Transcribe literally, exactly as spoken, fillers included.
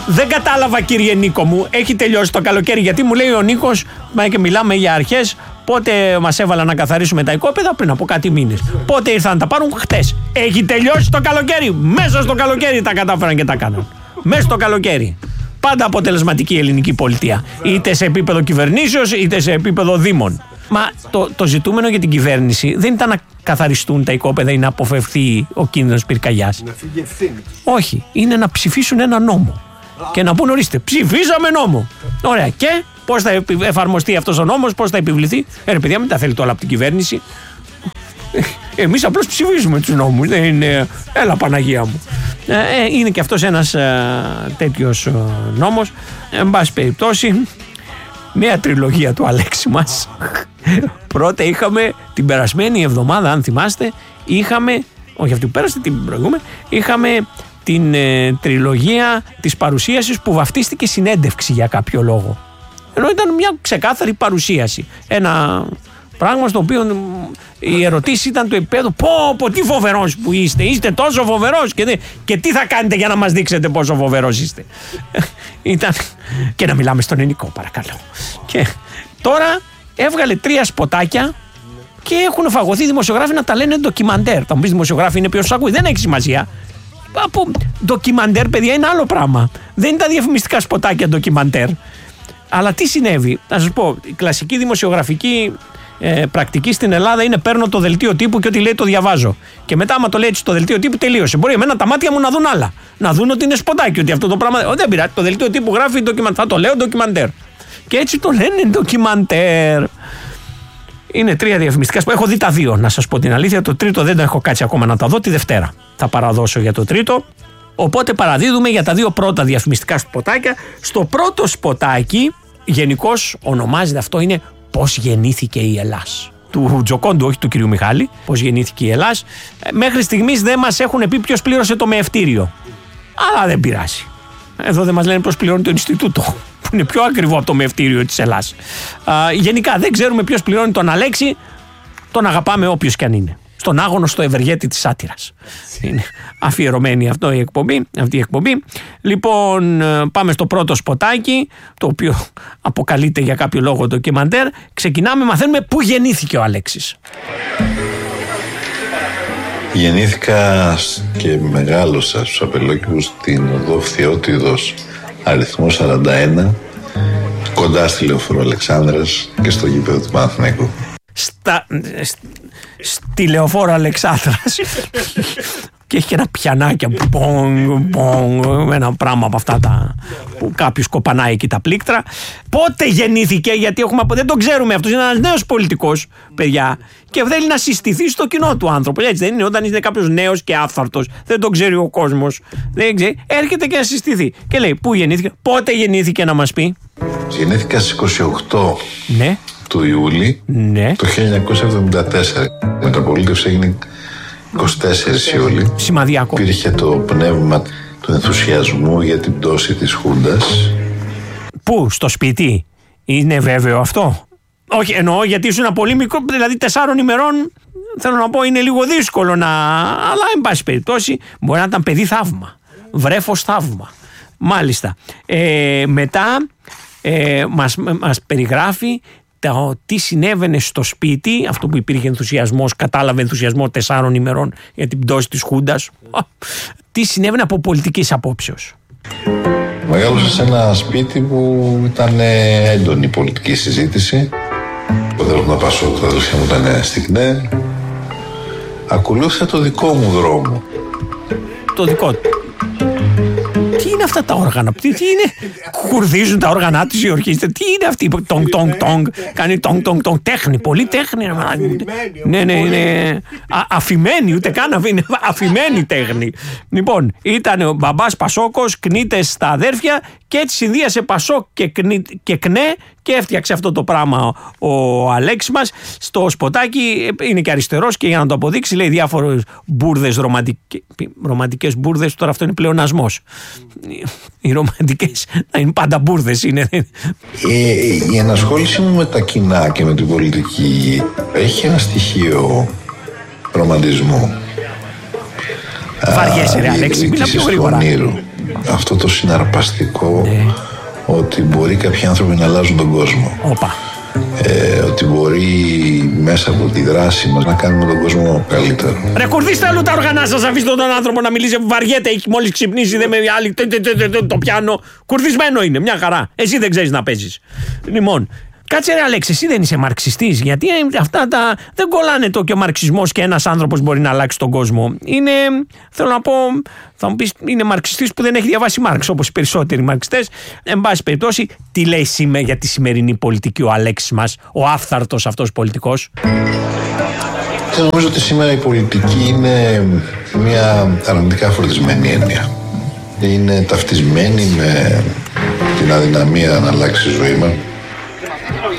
Δεν κατάλαβα, κύριε Νίκο μου, έχει τελειώσει το καλοκαίρι? Γιατί μου λέει ο Νίκος, μα και μιλάμε για αρχές, πότε μας έβαλαν να καθαρίσουμε τα οικόπεδα? Πριν από κάτι μήνες. Πότε ήρθαν να τα πάρουν? Χτες. Έχει τελειώσει το καλοκαίρι. Μέσα στο καλοκαίρι τα κατάφεραν και τα κάναν. Μέσα στο καλοκαίρι. Πάντα αποτελεσματική η ελληνική πολιτεία. Είτε σε επίπεδο κυβερνήσεως, είτε σε επίπεδο δήμων. Μα το, το ζητούμενο για την κυβέρνηση δεν ήταν να καθαριστούν τα οικόπεδα ή να αποφευθεί ο κίνδυνος πυρκαγιάς. Να φύγει ευθύνη. Όχι. Είναι να ψηφίσουν ένα νόμο. Και να πούν, ορίστε, ψηφίσαμε νόμο. Ωραία. Και πώς θα εφαρμοστεί αυτός ο νόμος, πώς θα επιβληθεί? Ε, ρε παιδιά, μην τα θέλετε όλα από την κυβέρνηση. Εμείς απλώς ψηφίζουμε τους νόμους. Δεν είναι. Έλα, Παναγία μου. Ε, είναι και αυτός ένας ε, τέτοιος ε, νόμος. Εν πάση περιπτώσει, νέα τριλογία του Αλέξη μας. Πρώτα είχαμε την περασμένη εβδομάδα, αν θυμάστε, είχαμε. Όχι αυτή που πέρασε, την προηγούμενη. Είχαμε την ε, τριλογία της παρουσίασης που βαφτίστηκε συνέντευξη για κάποιο λόγο. Ενώ ήταν μια ξεκάθαρη παρουσίαση. Ένα πράγμα στο οποίο οι ερωτήσεις ήταν του επίπεδου πω πω τι φοβερός που είστε, είστε τόσο φοβερός και, και τι θα κάνετε για να μας δείξετε πόσο φοβερός είστε. Ήταν και να μιλάμε στον ελληνικό, παρακαλώ. Και τώρα έβγαλε τρία σποτάκια και έχουν φαγωθεί δημοσιογράφοι να τα λένε ντοκιμαντέρ. Θα μου πεις δημοσιογράφοι είναι ποιος ακούει, δεν έχει σημασία. Από ντοκιμαντέρ, παιδιά, είναι άλλο πράγμα. Δεν είναι τα διαφημιστικά σποτάκια ντοκιμαντέρ. Αλλά τι συνέβη? Θα σας πω, η κλασική δημοσιογραφική ε, πρακτική στην Ελλάδα είναι παίρνω το δελτίο τύπου και ό,τι λέει το διαβάζω. Και μετά, άμα το λέει έτσι το δελτίο τύπου, τελείωσε. Μπορεί εμένα τα μάτια μου να δουν άλλα. Να δουν ότι είναι σποτάκι, ότι αυτό το πράγμα. Ο, δεν πειράζει. Το δελτίο τύπου γράφει ντοκιμαντέρ. Θα το λέω ντοκιμαντέρ. Και έτσι το λένε ντοκιμαντέρ. Είναι τρία διαφημιστικά που έχω δει τα δύο, να σας πω την αλήθεια. Το τρίτο δεν το έχω κάτσει ακόμα να τα δω. Τη Δευτέρα θα παραδώσω για το τρίτο. Οπότε παραδίδουμε για τα δύο πρώτα διαφημιστικά σποτάκια. Στο πρώτο σποτάκι, γενικώς ονομάζεται αυτό, είναι πώς γεννήθηκε η Ελλάς. Του Τζοκόντου, όχι του κυρίου Μιχάλη. Πώς γεννήθηκε η Ελλάς. Μέχρι στιγμής δεν μας έχουν πει ποιος πλήρωσε το μεευτήριο. Αλλά δεν πειράζει. Εδώ δεν μας λένε πώς πληρώνει το Ινστιτούτο, που είναι πιο ακριβό από το μεευτήριο της Ελλάς. Α, γενικά δεν ξέρουμε ποιος πληρώνει τον Αλέξη. Τον αγαπάμε όποιος και αν είναι. Στον άγωνο στο ευεργέτη της σάτυρας. Είναι αφιερωμένη αυτό η εκπομπή, αυτή η εκπομπή. Λοιπόν, πάμε στο πρώτο σποτάκι, το οποίο αποκαλείται για κάποιο λόγο ντοκιμαντέρ. Ξεκινάμε, μαθαίνουμε πού γεννήθηκε ο Αλέξης. Γεννήθηκα και μεγάλωσα στους Απελόκηπους στην οδό Φθιώτιδος αριθμό σαράντα ένα, κοντά στη Λεωφόρο Αλεξάνδρας και στο γήπεδο του Παναθηναϊκού. Στα, στη Λεωφόρο Αλεξάνδρας και έχει και ένα πιανάκι πονγκ, πονγκ, ένα πράγμα από αυτά τα, που κάποιος κοπανάει εκεί τα πλήκτρα. Πότε γεννήθηκε? Γιατί έχουμε, δεν τον ξέρουμε. Αυτός είναι ένας νέος πολιτικός, παιδιά, και θέλει να συστηθεί στο κοινό του άνθρωπο. Έτσι δεν είναι? Όταν είναι κάποιος νέος και άφθαρτος, δεν τον ξέρει ο κόσμος, δεν ξέρει, έρχεται και να συστηθεί και λέει πού γεννήθηκε, πότε γεννήθηκε, να μας πει. Γεννήθηκα στις είκοσι οκτώ ναι. του Ιούλη, ναι, το χίλια εννιακόσια εβδομήντα τέσσερα. Η μεταπολίτευση έγινε είκοσι τέσσερις Ιούλη. Σημαδιακό. Υπήρχε το πνεύμα του ενθουσιασμού για την πτώση της Χούντας. Πού? Στο σπίτι? Είναι βέβαιο αυτό? Όχι, εννοώ γιατί ήσουν ένα πολύ μικρό, δηλαδή τεσσάρων ημερών. Θέλω να πω, είναι λίγο δύσκολο να. Αλλά εν πάση περιπτώσει μπορεί να ήταν παιδί θαύμα. Βρέφος θαύμα. Μάλιστα. Ε, μετά ε, μας, μας περιγράφει το τι συνέβαινε στο σπίτι, αυτό που υπήρχε ενθουσιασμός, κατάλαβε ενθουσιασμό τεσσάρων ημερών για την πτώση της Χούντας. Τι συνέβαινε από πολιτικής απόψεως. Μεγάλωσα σε ένα σπίτι που ήταν έντονη πολιτική συζήτηση. Ο αδερφός μου Πασόκ, τα αδερφιά μου ήταν στην ΚΝΕ. Ακολούθησα το δικό μου δρόμο. Το δικό του. Τι είναι αυτά τα όργανα, τι, τι είναι, κουρδίζουν τα όργανα τους οι ορχήστες, τι είναι αυτή, τονγκ τονγκ τονγκ, κάνει τονγκ τονγκ τονγκ, τέχνη, πολύ τέχνη. Ναι, ναι, ναι, αφημένη, ούτε καν αφημένη, αφημένη τέχνη. Λοιπόν, ήταν ο μπαμπάς Πασόκος, κνήτες στα αδέρφια και έτσι συνδύασε Πασόκ και, κνή, και ΚΝΕ και έφτιαξε αυτό το πράγμα ο Αλέξης μας. Στο σποτάκι είναι και αριστερός και για να το αποδείξει λέει διάφορες μπουρδες, ρομαντικές, ρομαντικές μπουρδες, τώρα αυτό είναι πλεονασμός. Οι ρομαντικές να είναι πάντα μπουρδες είναι. Ε, η ενασχόληση μου με τα κοινά και με την πολιτική έχει ένα στοιχείο ρομαντισμού. Βαριέσαι ρε Αλέξη, μιλά πιο γρήγορα. αυτό το συναρπαστικό ναι. ότι μπορεί κάποιοι άνθρωποι να αλλάζουν τον κόσμο. Όπα. Ε, ότι μπορεί μέσα από τη δράση μας να κάνουμε τον κόσμο καλύτερο. Ρε κουρδίστε αλλού τα όργανα σας, αφήστε τον άνθρωπο να μιλήσει, βαριέται, έχει μόλις ξυπνήσει, δεν με άλλη, το πιάνω. Κουρδισμένο είναι, μια χαρά. Εσύ δεν ξέρεις να παίζεις. Λοιπόν, κάτσε ρε Αλέξη, εσύ δεν είσαι μαρξιστής, γιατί αυτά τα δεν κολλάνε το και ο μαρξισμός και ένας άνθρωπος μπορεί να αλλάξει τον κόσμο. Είναι, θέλω να πω, θα μου πεις, είναι μαρξιστής που δεν έχει διαβάσει Μάρξ, όπως οι περισσότεροι μαρξιστές. Εν πάση περιπτώσει, τι λέει σήμερα για τη σημερινή πολιτική ο Αλέξης μας, ο άφθαρτος αυτός πολιτικός? Και νομίζω ότι σήμερα η πολιτική είναι μια αρνητικά φορτισμένη έννοια. Είναι ταυτισμένη με την αδυναμία να αλλάξει η ζωή μας.